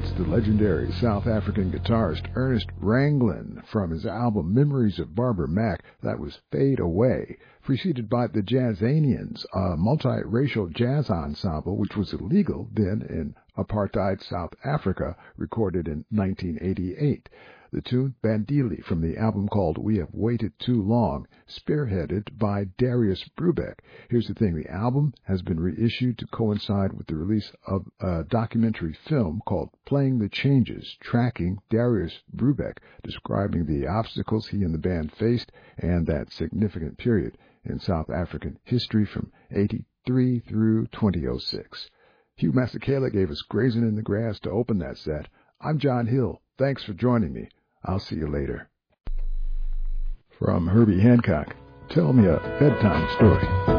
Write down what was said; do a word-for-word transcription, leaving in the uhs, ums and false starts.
That's the legendary South African guitarist Ernest Ranglin from his album Memories of Barbara Mac. That was Fade Away, preceded by the Jazzanians, a multiracial jazz ensemble which was illegal then in apartheid South Africa, recorded in nineteen eighty-eight. The tune Bandili from the album called We Have Waited Too Long, spearheaded by Darius Brubeck. Here's the thing, the album has been reissued to coincide with the release of a documentary film called Playing the Changes, tracking Darius Brubeck, describing the obstacles he and the band faced and that significant period in South African history from eighty-three through twenty oh six. Hugh Masekela gave us Grazing in the Grass to open that set. I'm John Hill. Thanks for joining me. I'll see you later. From Herbie Hancock, tell me a bedtime story.